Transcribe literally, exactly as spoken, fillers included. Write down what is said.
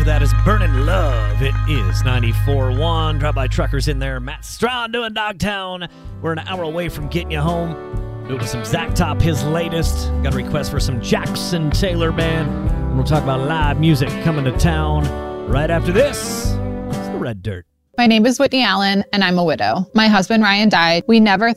That is Burning Love. It is ninety-four point one. Drive by Truckers in there. Matt Strawn doing Dogtown. We're an hour away from getting you home. Do it with some Zach Top, his latest. Got a request for some Jackson Taylor Band. And we'll talk about live music coming to town right after this. It's the Red Dirt. My name is Whitney Allen, and I'm a widow. My husband, Ryan, died. We never